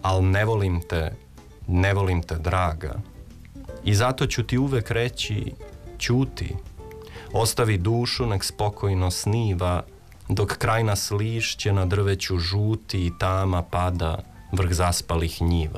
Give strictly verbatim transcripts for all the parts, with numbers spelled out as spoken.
al ne volim te, ne volim te draga. I zato ću ti uvek reći, ćuti, ostavi dušu nek spokojno sniva, dok kraj nas lišće na drveću žuti i tama pada vrh zaspalih njiva.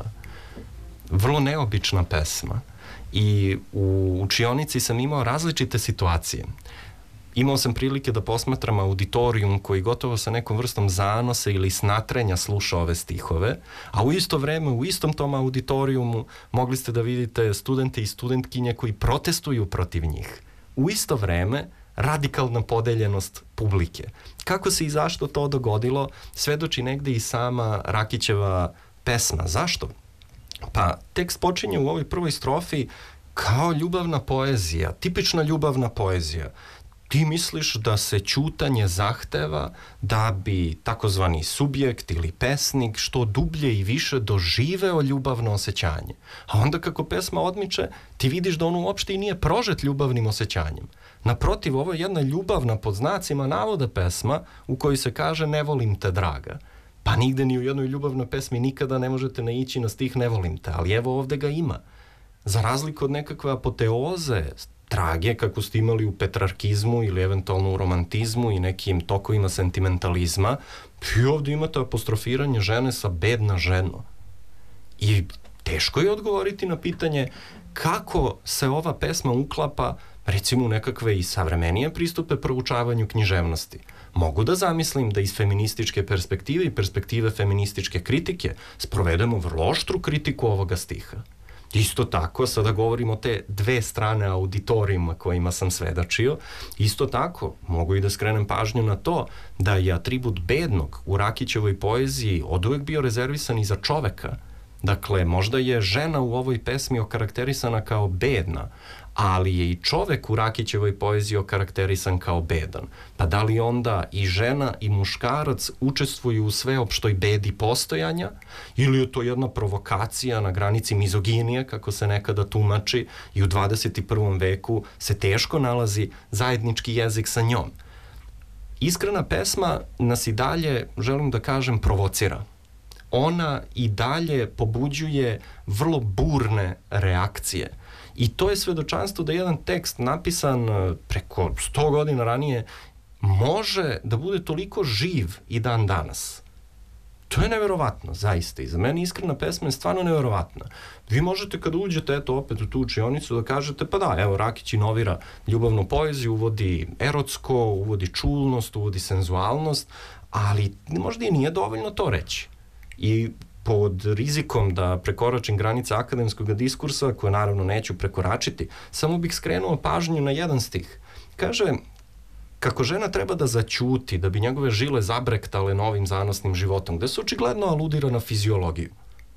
Vrlo neobična pesma i u učionici sam imao različite situacije. Imao sam prilike da posmatram auditorijum koji gotovo sa nekom vrstom zanosa ili snatrenja sluša ove stihove, a u isto vreme u istom tom auditorijumu mogli ste da vidite studente i studentkinje koji protestuju protiv njih. U isto vreme radikalna podeljenost publike. Kako se i zašto to dogodilo, svedoči negde i sama Rakićeva pesma. Zašto? Pa tekst počinje u ovoj prvoj strofi kao ljubavna poezija, tipična ljubavna poezija. Ti misliš da se ćutanje zahteva da bi takozvani subjekt ili pesnik što dublje i više doživeo ljubavno osjećanje. A onda kako pesma odmiče, ti vidiš da on uopšte i nije prožet ljubavnim osjećanjem. Naprotiv, ovo je jedna ljubavna pod znacima navoda pesma u kojoj se kaže ne volim te draga. Pa nigde ni u jednoj ljubavnoj pesmi nikada ne možete naići na stih ne volim te, ali evo ovde ga ima. Za razliku od nekakve apoteoze, trage kako ste imali u petrarkizmu ili eventualno u romantizmu i nekim tokovima sentimentalizma, i ovde imate apostrofiranje žene sa bedna ženo. I teško je odgovoriti na pitanje kako se ova pesma uklapa recimo u nekakve i savremenije pristupe proučavanju književnosti. Mogu da zamislim da iz feminističke perspektive i perspektive feminističke kritike sprovedemo vrlo oštru kritiku ovoga stiha. Isto tako, sada govorimo o te dve strane auditorijuma kojima sam svedočio, isto tako mogu i da skrenem pažnju na to da je atribut bednog u Rakićevoj poeziji oduvek bio rezervisan i za čoveka. Dakle, možda je žena u ovoj pesmi okarakterisana kao bedna, ali je i čovek u Rakićevoj poeziji okarakterisan kao bedan. Pa da li onda i žena i muškarac učestvuju u sveopštoj bedi postojanja ili je to jedna provokacija na granici mizoginije, kako se nekada tumači, i u dvadeset i prvom veku se teško nalazi zajednički jezik sa njom. Iskrena pesma nas i dalje, želim da kažem, provocira. Ona i dalje pobuđuje vrlo burne reakcije. I to je svedočanstvo da jedan tekst napisan preko sto godina ranije može da bude toliko živ i dan danas. To je neverovatno, zaista. I za mene iskrena pesma je stvarno neverovatna. Vi možete kada uđete, eto, opet u tu učionicu da kažete, pa da, evo, Rakić inovira ljubavnu poeziju, uvodi erotsko, uvodi čulnost, uvodi senzualnost, ali možda i nije dovoljno to reći. I pod rizikom da prekoračim granice akademskog diskursa, koje naravno neću prekoračiti, samo bih skrenuo pažnju na jedan stih. Kaže, kako žena treba da zaćuti, da bi njegove žile zabrektale novim zanosnim životom, gde se očigledno aludira na fiziologiju.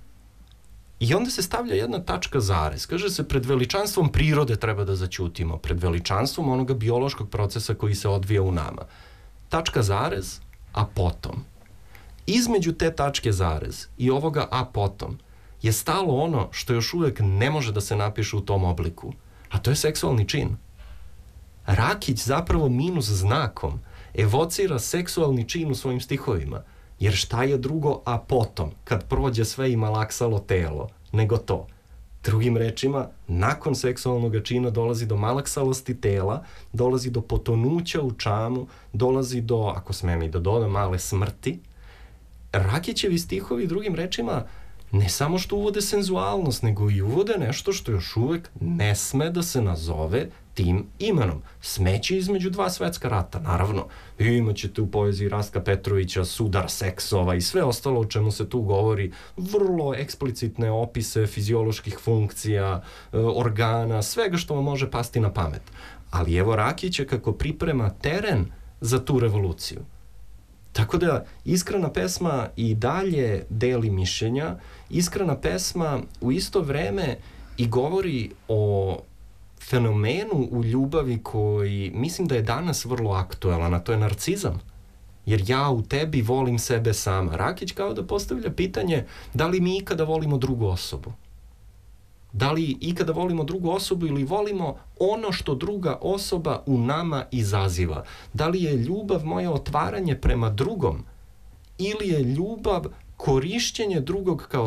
I onda se stavlja jedna tačka zarez. Kaže se, pred veličanstvom prirode treba da zaćutimo, pred veličanstvom onoga biološkog procesa koji se odvija u nama. Tačka zarez, a potom. Između te tačke zarez i ovoga a potom je stalo ono što još uvek ne može da se napiše u tom obliku, a to je seksualni čin. Rakić zapravo minus znakom evocira seksualni čin u svojim stihovima, jer šta je drugo a potom, kad prođe sve i malaksalo telo, nego to. Drugim rečima, nakon seksualnog čina dolazi do malaksalosti tela, dolazi do potonuća u čamu, dolazi do, ako smem i da dodam, male smrti. Rakićevi stihovi, drugim rečima, ne samo što uvode senzualnost, nego i uvode nešto što još uvek ne sme da se nazove tim imenom. Smeće između dva svetska rata, naravno. I imaćete u poeziji Rastka Petrovića sudar seksova i sve ostalo o čemu se tu govori, vrlo eksplicitne opise fizioloških funkcija, organa, svega što vam može pasti na pamet. Ali evo Rakića kako priprema teren za tu revoluciju. Tako da, iskrena pesma i dalje deli mišljenja, iskrena pesma u isto vreme i govori o fenomenu u ljubavi koji mislim da je danas vrlo aktuelan, a to je narcizam. Jer ja u tebi volim sebe sama. Rakić kao da postavlja pitanje da li mi ikada volimo drugu osobu. Da li ikada volimo drugu osobu ili volimo ono što druga osoba u nama izaziva? Da li je ljubav moje otvaranje prema drugom ili je ljubav korišćenje drugog kao